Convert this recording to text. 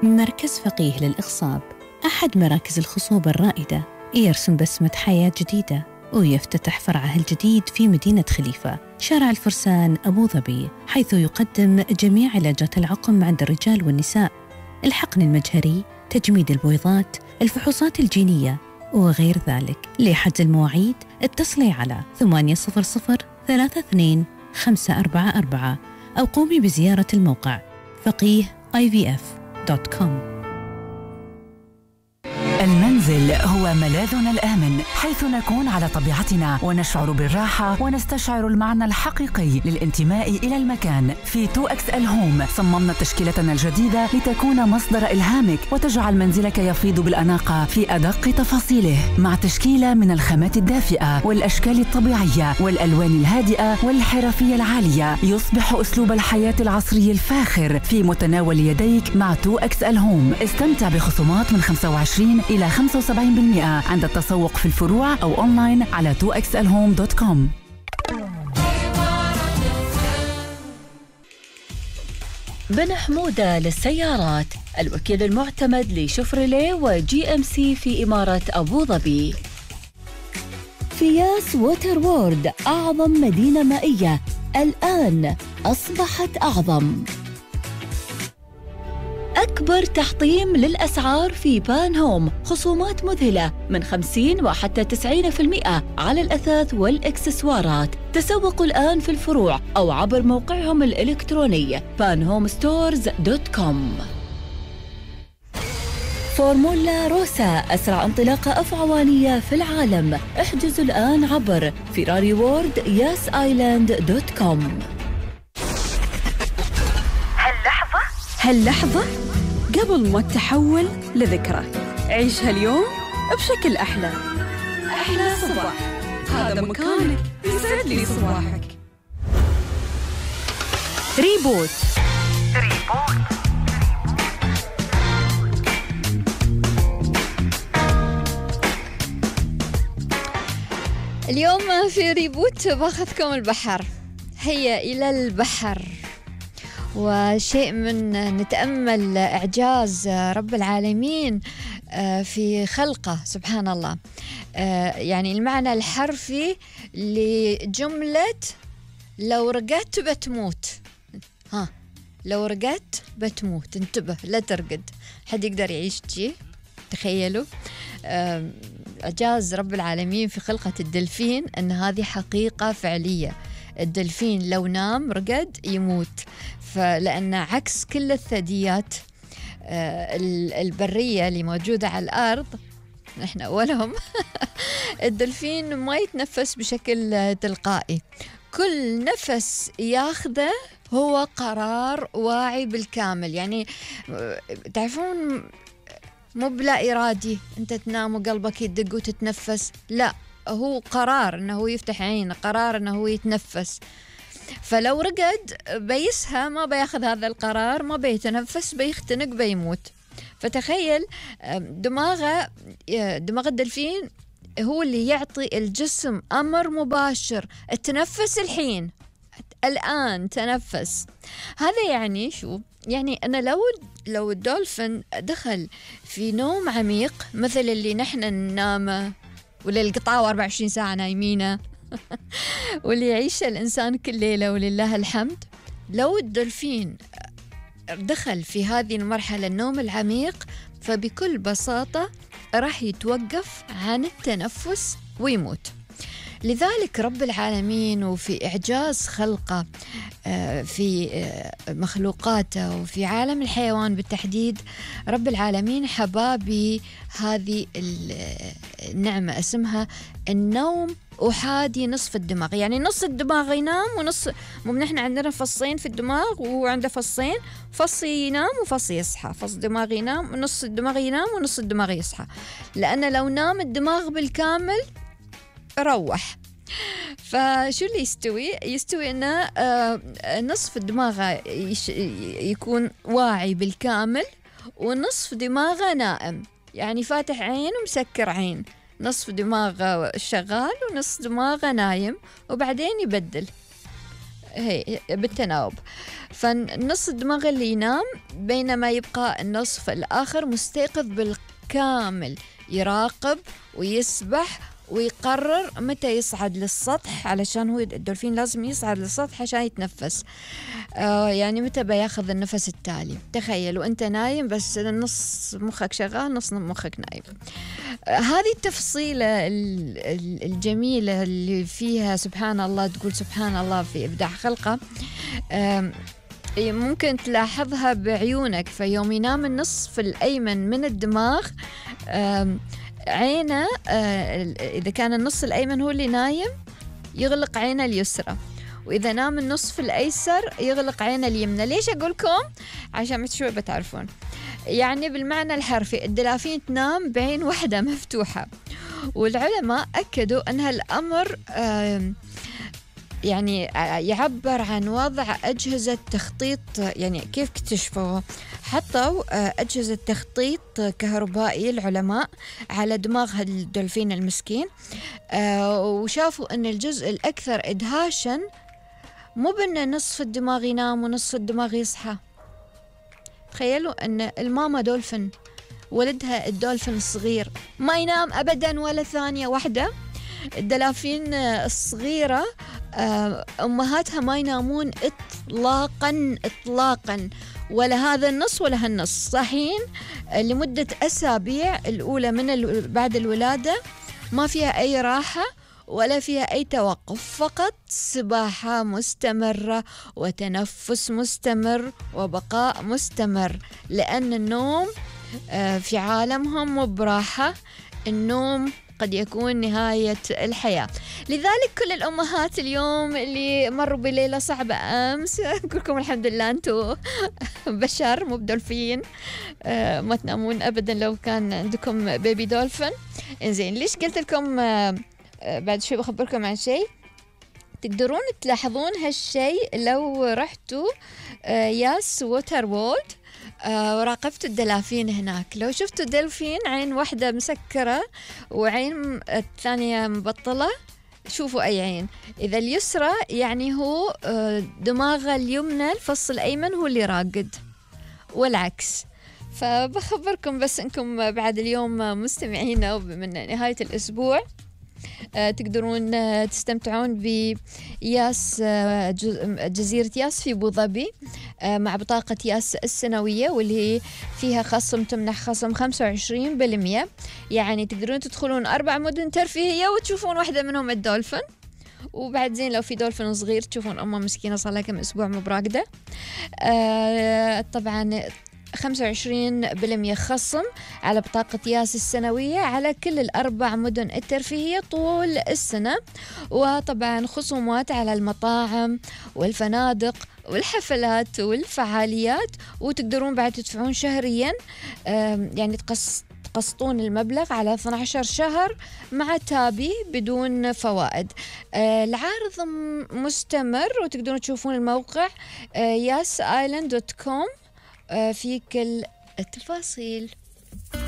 مركز فقيه للإخصاب، أحد مراكز الخصوبة الرائدة، يرسم بسمة حياة جديدة ويفتتح فرعه الجديد في مدينة خليفة، شارع الفرسان أبو ظبي، حيث يقدم جميع علاجات العقم عند الرجال والنساء، الحقن المجهري، تجميد البويضات، الفحوصات الجينية وغير ذلك. لحجز المواعيد اتصلي على 800-32-544 أو قومي بزيارة الموقع فقيه.ivf.com. المنزل هو ملاذنا الآمن، حيث نكون على طبيعتنا ونشعر بالراحة ونستشعر المعنى الحقيقي للانتماء إلى المكان. في 2XL Home صممنا تشكيلتنا الجديدة لتكون مصدر إلهامك وتجعل منزلك يفيض بالأناقة في أدق تفاصيله، مع تشكيلة من الخامات الدافئة والأشكال الطبيعية والألوان الهادئة والحرفية العالية. يصبح أسلوب الحياة العصري الفاخر في متناول يديك مع 2XL Home. استمتع بخصومات من 25 إلى 75% عند التسوق في الفروع أو أونلاين على 2xlhome.com. بن حمودة للسيارات، الوكيل المعتمد لشفرليه وجي ام سي في إمارة أبو ظبي. فياس ووتر وورد، أعظم مدينة مائية الآن أصبحت أعظم. أكبر تحطيم للأسعار في بان هوم، خصومات مذهلة من 50 وحتى 90% على الأثاث والإكسسوارات. تسوقوا الآن في الفروع أو عبر موقعهم الإلكتروني panhomestores.com. فورمولا روسا، أسرع انطلاقة أفعوانية في العالم. احجزوا الآن عبر ferrariworld.com. هاللحظة قبل ما تحول لذكرى، عيشها اليوم بشكل أحلى. أحلى صباح، هذا مكانك، يسعد لي صباحك. ريبوت. اليوم في ريبوت باخذكم البحر. هيا إلى البحر، وشيء من نتأمل إعجاز رب العالمين في خلقه سبحان الله. يعني المعنى الحرفي لجملة لو رقدت بتموت. لو رقدت بتموت، انتبه لا ترقد، حد يقدر يعيش جي؟ تخيلوا إعجاز رب العالمين في خلقة الدلفين، أن هذه حقيقة فعلية. الدلفين لو نام رقد يموت، فلأن عكس كل الثدييات البرية اللي موجودة على الأرض، نحن أولهم الدلفين ما يتنفس بشكل تلقائي، كل نفس ياخذه هو قرار واعي بالكامل. يعني تعرفون مو بلا إرادي أنت تنام وقلبك يدق وتتنفس، لا، هو قرار أنه يفتح عينه، قرار أنه يتنفس. فلو رقد بيسهى، ما بياخذ هذا القرار، ما بيتنفس، بيختنق، بيموت. فتخيل دماغ الدلفين هو اللي يعطي الجسم أمر مباشر، التنفس الآن تنفس. هذا يعني شو؟ يعني أنا لو الدولفين دخل في نوم عميق مثل اللي نحن ننام، ولا القطاوة 24 ساعة نايمينه واللي يعيش الإنسان كل ليلة ولله الحمد، لو الدولفين دخل في هذه المرحلة النوم العميق، فبكل بساطة راح يتوقف عن التنفس ويموت. لذلك رب العالمين وفي إعجاز خلقه في مخلوقاته وفي عالم الحيوان بالتحديد، رب العالمين حبابي هذه النعمة اسمها النوم أحادي نصف الدماغ. يعني نص الدماغ ينام ونص، مو نحن عندنا فصين في الدماغ وهو عنده فصين، فص ينام وفص يصحى، فص دماغ ينام ونص الدماغ ينام ونص الدماغ يصحى، لأن لو نام الدماغ بالكامل روح. فشو اللي يستوي أنه نصف الدماغ يكون واعي بالكامل ونصف دماغه نائم، يعني فاتح عين ومسكر عين، نصف دماغه شغال ونصف دماغه نايم، وبعدين يبدل. هي بالتناوب. فالنص الدماغ اللي ينام بينما يبقى النصف الآخر مستيقظ بالكامل، يراقب ويسبح ويقرر متى يصعد للسطح، علشان هو الدولفين لازم يصعد للسطح عشان يتنفس. يعني متى بياخذ النفس التالي. تخيلوا أنت نايم بس نص مخك شغال نص مخك نايم. هذه التفصيلة الجميلة اللي فيها سبحان الله، تقول سبحان الله في إبداع خلقه. ممكن تلاحظها بعيونك. فيوم ينام النصف الأيمن من الدماغ عينه، إذا كان النص الأيمن هو اللي نايم يغلق عينه اليسرى، وإذا نام النصف الأيسر يغلق عينه اليمنى. ليش أقولكم؟ عشان شوي بتعرفون. يعني بالمعنى الحرفي الدلافين تنام بعين واحدة مفتوحة، والعلماء أكدوا أن هالأمر يعني يعبر عن وضع أجهزة تخطيط. يعني كيف اكتشفوا؟ حطوا أجهزة تخطيط كهربائي العلماء على دماغ الدولفين المسكين، وشافوا أن الجزء الأكثر إدهاشا مو بأن نصف الدماغ ينام ونصف الدماغ يصحى. تخيلوا أن الماما دولفين ولدها الدولفين الصغير ما ينام أبدا ولا ثانية واحدة. الدلافين الصغيرة أمهاتها ما ينامون إطلاقا، ولا هذا النص ولا هالنص، صاحين لمدة أسابيع الأولى من بعد الولادة، ما فيها أي راحة ولا فيها أي توقف، فقط سباحة مستمرة وتنفس مستمر وبقاء مستمر، لأن النوم في عالمهم مو براحة، النوم قد يكون نهاية الحياة. لذلك كل الأمهات اليوم اللي مروا بليلة صعبة أمس، كلكم الحمد لله أنتوا بشر مو بدولفين، ما تنامون أبدا لو كان عندكم بيبي دولفين. إنزين، ليش قلت لكم بعد شوي بخبركم عن شيء تقدرون تلاحظون هالشيء لو رحتوا ياس ووتر وورلد وراقبتوا الدلافين هناك. لو شفتوا دلفين عين واحدة مسكرة وعين الثانية مبطلة، شوفوا أي عين. إذا اليسرى يعني هو دماغ اليمنى الفص الأيمن هو اللي راقد، والعكس. فبخبركم بس أنكم بعد اليوم مستمعين من نهاية الأسبوع تقدرون تستمتعون بياس جزيرة ياس في أبو ظبي مع بطاقة ياس السنوية، واللي فيها خصم، تمنح خصم 25%. يعني تقدرون تدخلون 4 مدن ترفيهية وتشوفون واحدة منهم الدولفين، وبعد زين لو في دولفين صغير تشوفون أمه مسكينة صار لها كم أسبوع مو براقدة. طبعا 25% خصم على بطاقة ياس السنوية على كل 4 مدن الترفيهية طول السنة، وطبعا خصومات على المطاعم والفنادق والحفلات والفعاليات، وتقدرون بعد تدفعون شهريا، يعني تقسطون المبلغ على 12 شهر مع تابي بدون فوائد. العرض مستمر، وتقدرون تشوفون الموقع yasisland.com في كل التفاصيل.